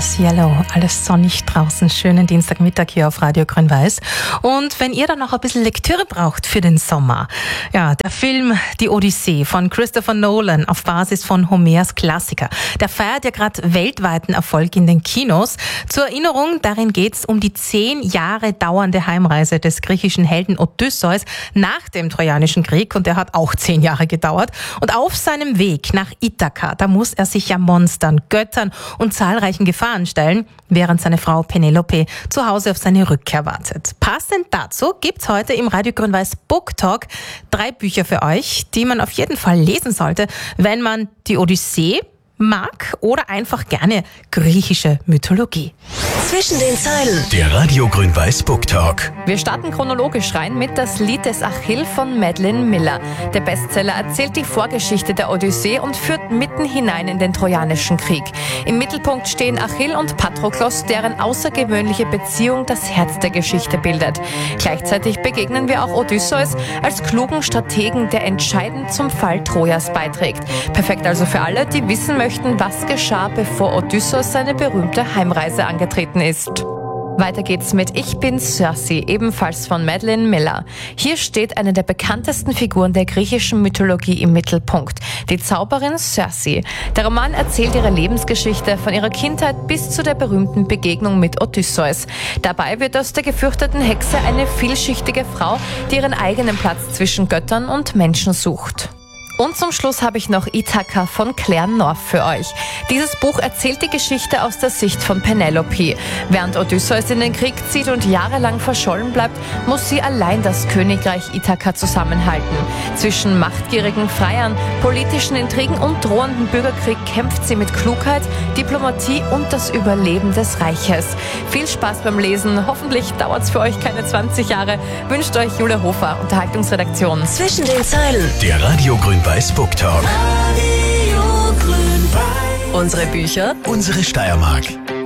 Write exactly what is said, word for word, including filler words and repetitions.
alles yellow, alles sonnig draußen. Schönen Dienstagmittag hier auf Radio Grün-Weiß. Und wenn ihr dann noch ein bisschen Lektüre braucht für den Sommer, ja, der Film Die Odyssee von Christopher Nolan auf Basis von Homers Klassiker, der feiert ja gerade weltweiten Erfolg in den Kinos. Zur Erinnerung, darin geht's um die zehn Jahre dauernde Heimreise des griechischen Helden Odysseus nach dem Trojanischen Krieg, und der hat auch zehn Jahre gedauert. Und auf seinem Weg nach Ithaka, da muss er sich ja Monstern, Göttern und zahlreichen Gefahren stellen, während seine Frau Penelope zu Hause auf seine Rückkehr wartet. Passend dazu gibt's heute im Radio Grün-Weiß Book Talk drei Bücher für euch, die man auf jeden Fall lesen sollte, wenn man die Odyssee mag oder einfach gerne griechische Mythologie. Zwischen den Zeilen. Der Radio Grün-Weiß Book Talk. Wir starten chronologisch rein mit Das Lied des Achill von Madeline Miller. Der Bestseller erzählt die Vorgeschichte der Odyssee und führt mitten hinein in den Trojanischen Krieg. Im Mittelpunkt stehen Achill und Patroklos, deren außergewöhnliche Beziehung das Herz der Geschichte bildet. Gleichzeitig begegnen wir auch Odysseus als klugen Strategen, der entscheidend zum Fall Trojas beiträgt. Perfekt also für alle, die wissen möchten, was geschah, bevor Odysseus seine berühmte Heimreise angetreten ist. Weiter geht's mit Ich bin Circe, ebenfalls von Madeline Miller. Hier steht eine der bekanntesten Figuren der griechischen Mythologie im Mittelpunkt, die Zauberin Circe. Der Roman erzählt ihre Lebensgeschichte von ihrer Kindheit bis zu der berühmten Begegnung mit Odysseus. Dabei wird aus der gefürchteten Hexe eine vielschichtige Frau, die ihren eigenen Platz zwischen Göttern und Menschen sucht. Und zum Schluss habe ich noch Ithaka von Claire North für euch. Dieses Buch erzählt die Geschichte aus der Sicht von Penelope. Während Odysseus in den Krieg zieht und jahrelang verschollen bleibt, muss sie allein das Königreich Ithaka zusammenhalten. Zwischen machtgierigen Freiern, politischen Intrigen und drohendem Bürgerkrieg kämpft sie mit Klugheit, Diplomatie und das Überleben des Reiches. Viel Spaß beim Lesen. Hoffentlich dauert es für euch keine zwanzig Jahre. Wünscht euch Julia Hofer, Unterhaltungsredaktion. Zwischen den Zeilen. Der Radio Grün-Weiß Book Talk. Unsere Bücher, Unsere Steiermark.